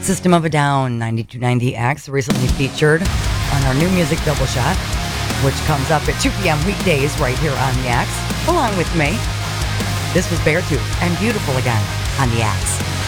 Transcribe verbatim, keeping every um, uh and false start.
System of a Down, ninety-two point nine The X, recently featured on our new music double shot, which comes up at two p.m. weekdays right here on The X, along with me. This was Beartooth and Beautiful Again on The X.